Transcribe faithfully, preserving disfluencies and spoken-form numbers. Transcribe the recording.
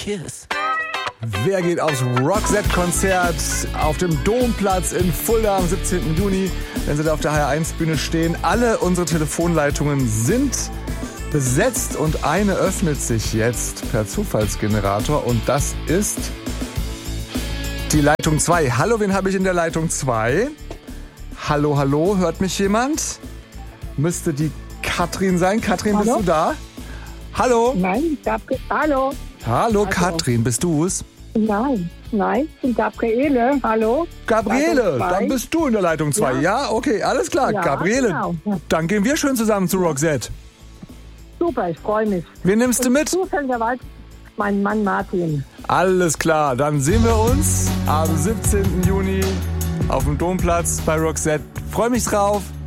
Kiss. Wer geht aufs Roxette-Konzert auf dem Domplatz in Fulda am siebzehnten Juni, wenn Sie da auf der H R eins Bühne stehen? Alle unsere Telefonleitungen sind besetzt und eine öffnet sich jetzt per Zufallsgenerator und das ist die Leitung zwei. Hallo, wen habe ich in der Leitung zwei? Hallo, hallo, hört mich jemand? Müsste die Katrin sein. Katrin, Hallo? bist du da? Hallo? Nein, ich darf, hallo. Hallo, Hallo. Katrin, bist du's? Nein, nein, ich bin Gabriele. Hallo. Gabriele, Leitung zwei. dann bist du in der Leitung zwei. Ja, Ja. okay, alles klar. Ja, Gabriele, genau. Ja. dann gehen wir schön zusammen zu Roxette. Super, ich freue mich. Wen nimmst du mit? Zufälligerweise mein Mann Martin. Alles klar, dann sehen wir uns am siebzehnten Juni auf dem Domplatz bei Roxette. Freue mich drauf.